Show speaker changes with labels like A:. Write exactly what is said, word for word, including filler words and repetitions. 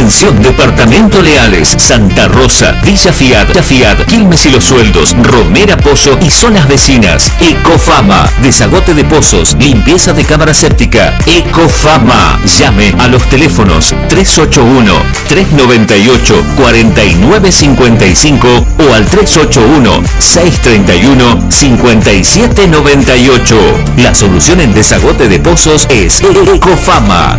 A: Atención, Departamento Leales, Santa Rosa, Villa Fiat, Villa Fiat, Quilmes y Los Sueldos, Romera Pozo y zonas vecinas. Ecofama, desagote de pozos, limpieza de cámara séptica. Ecofama. Llame a los teléfonos tres ocho uno, tres nueve ocho, cuatro nueve cinco cinco o al tres ocho uno, seis tres uno, cinco siete nueve ocho. La solución en desagote de pozos es Ecofama.